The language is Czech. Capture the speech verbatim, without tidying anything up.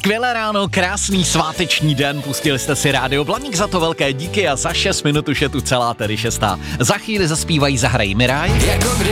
Skvělé ráno, krásný sváteční den, pustili jste si Rádio Blaník, za to velké díky a za šest minut už je tu celá tedy šestá. Za chvíli zaspívají, zahrají Miraj. Jako